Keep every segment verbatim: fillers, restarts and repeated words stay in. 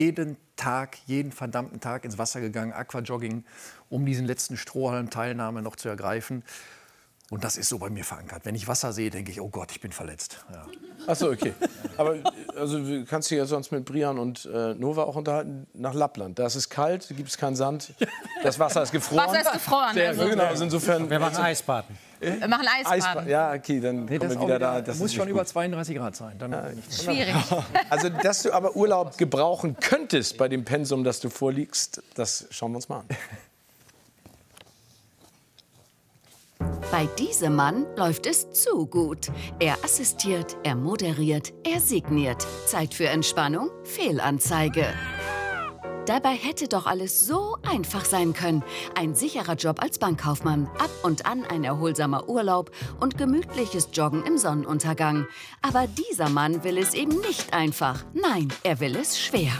jeden Tag, jeden verdammten Tag ins Wasser gegangen, Aquajogging, um diesen letzten Strohhalm-Teilnahme noch zu ergreifen. Und das ist so bei mir verankert. Wenn ich Wasser sehe, denke ich, oh Gott, ich bin verletzt. Ja. Ach so, okay. Aber also, du kannst dich ja sonst mit Brian und äh, Nova auch unterhalten, nach Lappland. Da ist es kalt, da gibt es keinen Sand, das Wasser ist gefroren. Wasser ist gefroren. Sehr also. genau, also insofern... Wir machen Eisbaden. Wir machen Eisbaden. Eisba ja, okay, dann Nee, kommen das wir wieder wieder, da. das Das muss ist schon nicht über gut. zweiunddreißig Grad sein. Dann ja. nicht. Schwierig. Also, dass du aber Urlaub gebrauchen könntest bei dem Pensum, das du vorliegst, das schauen wir uns mal an. Bei diesem Mann läuft es zu gut. Er assistiert, er moderiert, er signiert. Zeit für Entspannung? Fehlanzeige. Dabei hätte doch alles so einfach sein können. Ein sicherer Job als Bankkaufmann, ab und an ein erholsamer Urlaub und gemütliches Joggen im Sonnenuntergang. Aber dieser Mann will es eben nicht einfach. Nein, er will es schwer.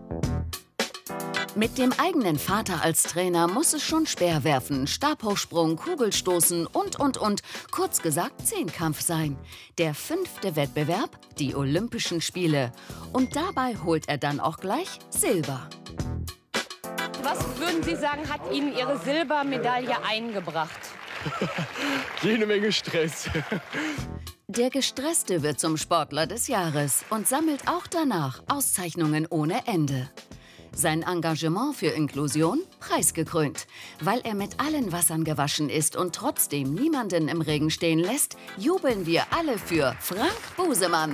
Mit dem eigenen Vater als Trainer muss es schon Speerwerfen, Stabhochsprung, Kugelstoßen und, und, und, kurz gesagt Zehnkampf sein. Der fünfte Wettbewerb, die Olympischen Spiele. Und dabei holt er dann auch gleich Silber. Was würden Sie sagen, hat Ihnen Ihre Silbermedaille eingebracht? Jede Menge Stress. Der Gestresste wird zum Sportler des Jahres und sammelt auch danach Auszeichnungen ohne Ende. Sein Engagement für Inklusion preisgekrönt. Weil er mit allen Wassern gewaschen ist und trotzdem niemanden im Regen stehen lässt, jubeln wir alle für Frank Busemann.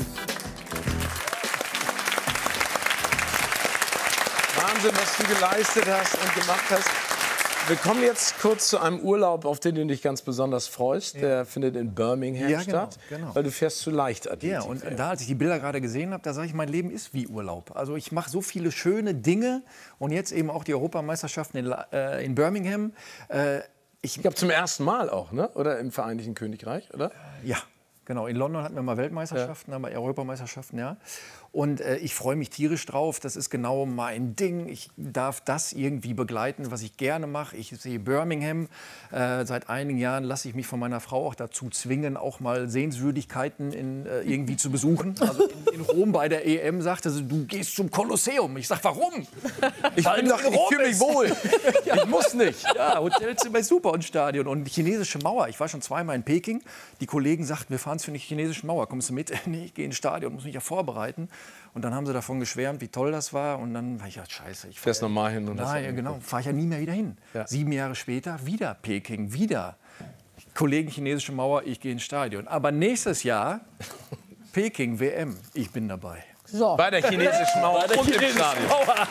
Wahnsinn, was du geleistet hast und gemacht hast. Wir kommen jetzt kurz zu einem Urlaub, auf den du dich ganz besonders freust. Ja. Der findet in Birmingham ja, genau, statt, genau. weil du fährst zu Leichtathletik. Ja, und da, als ich die Bilder gerade gesehen habe, da sage ich, mein Leben ist wie Urlaub. Also ich mache so viele schöne Dinge und jetzt eben auch die Europameisterschaften in, äh, in Birmingham. Äh, ich glaube zum ersten Mal auch, ne? Oder im Vereinigten Königreich, oder? Ja, genau. In London hatten wir mal Weltmeisterschaften, ja. aber Europameisterschaften, ja. Und äh, ich freue mich tierisch drauf. Das ist genau mein Ding. Ich darf das irgendwie begleiten, was ich gerne mache. Ich sehe Birmingham. Äh, seit einigen Jahren lasse ich mich von meiner Frau auch dazu zwingen, auch mal Sehenswürdigkeiten in, äh, irgendwie zu besuchen. Also in, in Rom bei der E M sagte sie, du gehst zum Kolosseum. Ich sage, warum? Ich, bin doch, ich fühle mich wohl. Ja. Ich muss nicht. Ja, Hotelzimmer ist super und Stadion. Und die chinesische Mauer. Ich war schon zweimal in Peking. Die Kollegen sagten, wir fahren zu einer chinesischen Mauer. Kommst du mit? Nee, ich gehe ins Stadion, muss mich ja vorbereiten. Und dann haben sie davon geschwärmt, wie toll das war. Und dann war ich ja, scheiße. Ich fährst normal hin. Und na, ja, genau, fahre ich ja nie mehr wieder hin. Ja. Sieben Jahre später wieder Peking, wieder Kollegen chinesische Mauer, ich gehe ins Stadion. Aber nächstes Jahr Peking, W M, ich bin dabei. So. Bei der chinesischen Mauer und im Stadion.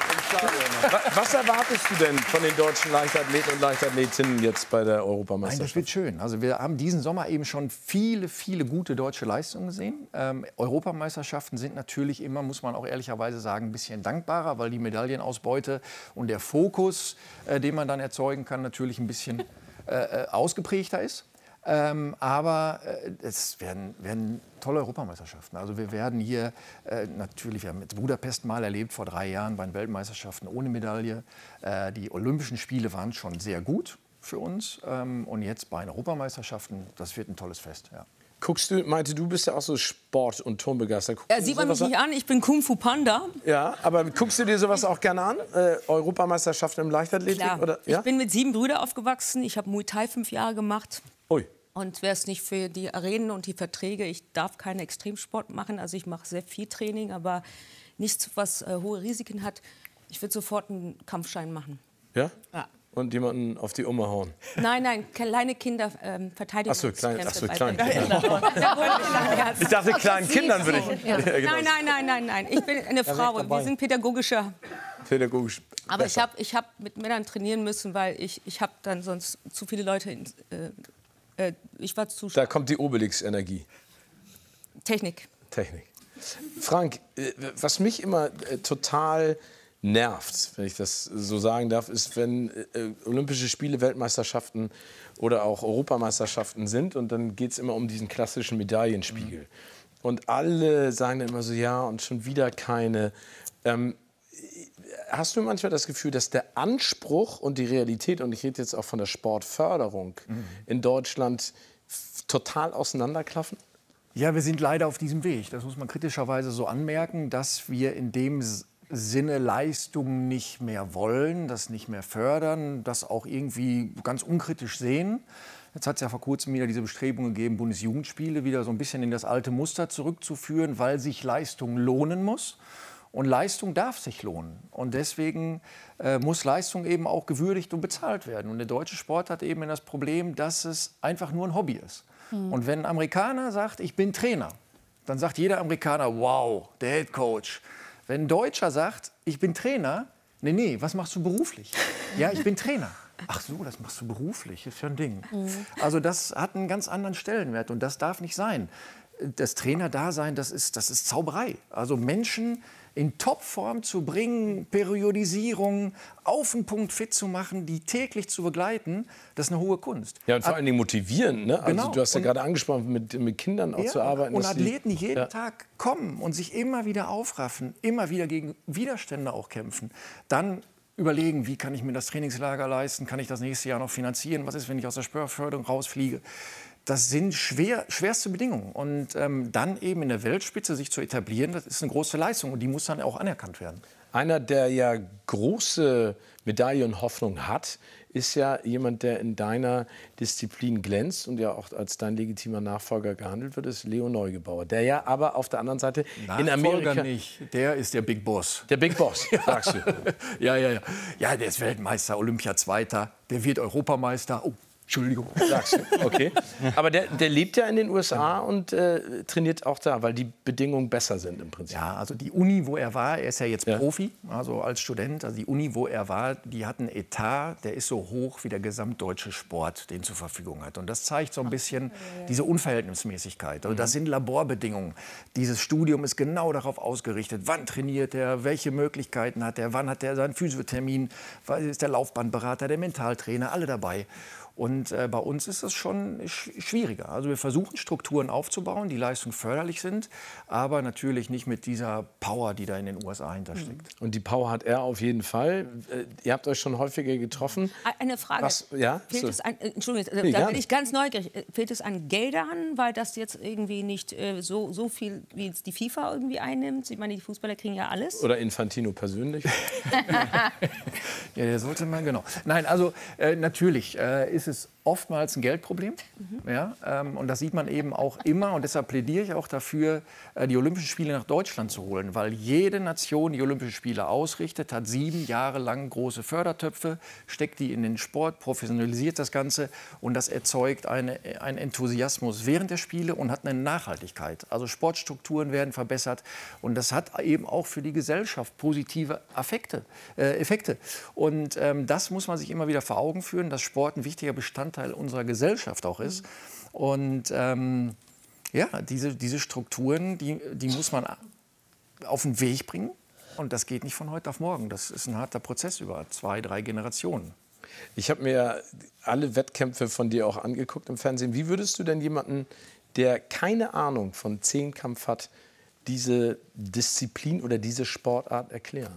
Was erwartest du denn von den deutschen Leichtathleten und Leichtathletinnen jetzt bei der Europameisterschaft? Nein, das wird schön. Also wir haben diesen Sommer eben schon viele, viele gute deutsche Leistungen gesehen. Ähm, Europameisterschaften sind natürlich immer, muss man auch ehrlicherweise sagen, ein bisschen dankbarer, weil die Medaillenausbeute und der Fokus, äh, den man dann erzeugen kann, natürlich ein bisschen äh, ausgeprägter ist. Ähm, aber äh, es werden, werden tolle Europameisterschaften. Also wir werden hier äh, natürlich, wir haben mit Budapest mal erlebt vor drei Jahren bei den Weltmeisterschaften ohne Medaille. Äh, die Olympischen Spiele waren schon sehr gut für uns. Ähm, und jetzt bei den Europameisterschaften, das wird ein tolles Fest. Ja. Guckst du, meinte, du bist ja auch so Sport- und Turnbegeistert. Guckst ja, sieht man mich nicht an, ich bin Kung Fu Panda. Ja, aber guckst du dir sowas auch gerne an? Äh, Europameisterschaften im Leichtathletik? Klar. Oder? Ja? Ich bin mit sieben Brüdern aufgewachsen, ich habe Muay Thai fünf Jahre gemacht. Ui. Und wäre es nicht für die Arenen und die Verträge, ich darf keinen Extremsport machen, also ich mache sehr viel Training, aber nichts, was äh, hohe Risiken hat. Ich würde sofort einen Kampfschein machen. Ja? Ja. Und jemanden auf die Oma hauen? Nein, nein, kleine Kinder ähm, verteidigen. Ach so, klein, ach so, klein. Ich dachte, kleinen Kindern würde ich... Ja. Ja, genau. Nein, nein, nein, nein, nein, ich bin eine Frau, wir sind pädagogischer. Pädagogisch. Aber besser. ich habe ich hab mit Männern trainieren müssen, weil ich, ich habe dann sonst zu viele Leute... In, äh, Ich war zu da kommt die Obelix-Energie. Technik. Technik. Frank, was mich immer äh, total nervt, wenn ich das so sagen darf, ist, wenn äh, Olympische Spiele, Weltmeisterschaften oder auch Europameisterschaften sind und dann geht es immer um diesen klassischen Medaillenspiegel. Mhm. Und alle sagen dann immer so, ja, und schon wieder keine. Ähm, Hast du manchmal das Gefühl, dass der Anspruch und die Realität, und ich rede jetzt auch von der Sportförderung, mhm. in Deutschland total auseinanderklaffen? Ja, wir sind leider auf diesem Weg. Das muss man kritischerweise so anmerken, dass wir in dem Sinne Leistung nicht mehr wollen, das nicht mehr fördern, das auch irgendwie ganz unkritisch sehen. Jetzt hat es ja vor kurzem wieder diese Bestrebung gegeben, Bundesjugendspiele wieder so ein bisschen in das alte Muster zurückzuführen, weil sich Leistung lohnen muss. Und Leistung darf sich lohnen. Und deswegen äh, muss Leistung eben auch gewürdigt und bezahlt werden. Und der deutsche Sport hat eben das Problem, dass es einfach nur ein Hobby ist. Mhm. Und wenn ein Amerikaner sagt, ich bin Trainer, dann sagt jeder Amerikaner, wow, der Head Coach. Wenn ein Deutscher sagt, ich bin Trainer, nee, nee, was machst du beruflich? Ja, ich bin Trainer. Ach so, das machst du beruflich, ist ja ein Ding. Mhm. Also das hat einen ganz anderen Stellenwert und das darf nicht sein. Das Trainerdasein, das ist, das ist Zauberei. Also Menschen in Topform zu bringen, Periodisierung, auf den Punkt fit zu machen, die täglich zu begleiten, das ist eine hohe Kunst. Ja, und vor allen Dingen motivieren. Ne? Also genau. Du hast ja gerade angesprochen, mit, mit Kindern auch ja, zu arbeiten. Und Athleten, die jeden ja. Tag kommen und sich immer wieder aufraffen, immer wieder gegen Widerstände auch kämpfen, dann überlegen, wie kann ich mir das Trainingslager leisten, kann ich das nächste Jahr noch finanzieren, was ist, wenn ich aus der Förderung rausfliege. Das sind schwer, schwerste Bedingungen. Und ähm, dann eben in der Weltspitze sich zu etablieren, das ist eine große Leistung und die muss dann auch anerkannt werden. Einer, der ja große Medaillenhoffnung hat, ist ja jemand, der in deiner Disziplin glänzt und ja auch als dein legitimer Nachfolger gehandelt wird, ist Leo Neugebauer. Der ja aber auf der anderen Seite in Amerika nicht, der ist der Big Boss. Der Big Boss, sagst du. ja, ja, ja. Ja, der ist Weltmeister, Olympiazweiter, der wird Europameister. Oh. Entschuldigung. Sagst du, okay. Aber der, der lebt ja in den U S A und äh, trainiert auch da, weil die Bedingungen besser sind im Prinzip. Ja, also die Uni, wo er war, er ist ja jetzt ja. Profi, also als Student, also die Uni, wo er war, die hat einen Etat, der ist so hoch wie der gesamtdeutsche Sport, den zur Verfügung hat. Und das zeigt so ein bisschen diese Unverhältnismäßigkeit. Also das sind Laborbedingungen. Dieses Studium ist genau darauf ausgerichtet, wann trainiert er, welche Möglichkeiten hat er, wann hat er seinen Physiothermin, ist der Laufbahnberater, der Mentaltrainer, alle dabei. Und äh, bei uns ist das schon sch schwieriger. Also wir versuchen Strukturen aufzubauen, die leistungsförderlich sind, aber natürlich nicht mit dieser Power, die da in den U S A hintersteckt. Und die Power hat er auf jeden Fall. Äh, ihr habt euch schon häufiger getroffen. Eine Frage. Was, ja? Fehlt so. es an, Entschuldigung, nee, da bin ich ganz neugierig. Fehlt es an Geldern, weil das jetzt irgendwie nicht äh, so, so viel wie jetzt die FIFA irgendwie einnimmt? Ich meine, die Fußballer kriegen ja alles. Oder Infantino persönlich? Ja, der sollte man, genau. Nein, also äh, natürlich äh, ist es oftmals ein Geldproblem. Mhm. Ja, ähm, und das sieht man eben auch immer. Und deshalb plädiere ich auch dafür, äh, die Olympischen Spiele nach Deutschland zu holen. Weil jede Nation, die Olympische Spiele ausrichtet, hat sieben Jahre lang große Fördertöpfe, steckt die in den Sport, professionalisiert das Ganze. Und das erzeugt eine, einen Enthusiasmus während der Spiele und hat eine Nachhaltigkeit. Also Sportstrukturen werden verbessert. Und das hat eben auch für die Gesellschaft positive Affekte, äh, Effekte. Und ähm, das muss man sich immer wieder vor Augen führen, dass Sport ein wichtiger Bestandteil unserer Gesellschaft auch ist. Und ähm, ja, diese, diese Strukturen, die, die muss man auf den Weg bringen. Und das geht nicht von heute auf morgen. Das ist ein harter Prozess über zwei, drei Generationen. Ich habe mir alle Wettkämpfe von dir auch angeguckt im Fernsehen. Wie würdest du denn jemanden, der keine Ahnung von Zehnkampf hat, diese Disziplin oder diese Sportart erklären?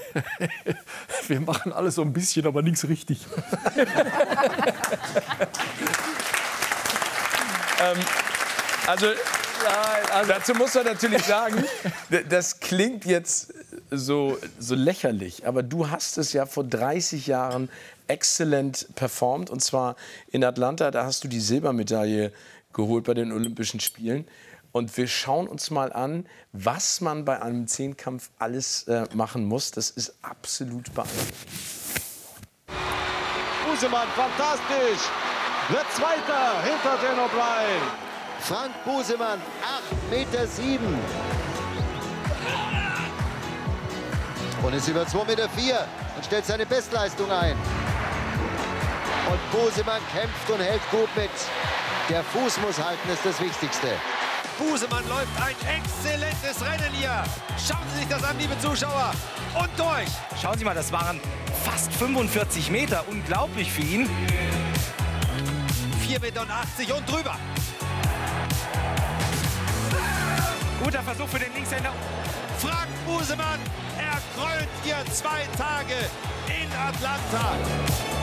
Wir machen alles so ein bisschen, aber nichts richtig. ähm, also, also dazu muss man natürlich sagen, das klingt jetzt so, so lächerlich, aber du hast es ja vor dreißig Jahren exzellent performt, und zwar in Atlanta. Da hast du die Silbermedaille geholt bei den Olympischen Spielen. Und wir schauen uns mal an, was man bei einem Zehnkampf alles äh, machen muss. Das ist absolut beeindruckend. Busemann, fantastisch. Wird Zweiter hinter Dan O'Brien. Frank Busemann, acht Meter sieben. Und ist über zwei Meter vier und stellt seine Bestleistung ein. Und Busemann kämpft und hält gut mit. Der Fuß muss halten, ist das Wichtigste. Busemann läuft ein exzellentes Rennen hier. Schauen Sie sich das an, liebe Zuschauer. Und durch. Schauen Sie mal, das waren fast fünfundvierzig Meter. Unglaublich für ihn. vier Meter achtzig und drüber. Guter Versuch für den Linkshänder. Frank Busemann, er krönt hier zwei Tage in Atlanta.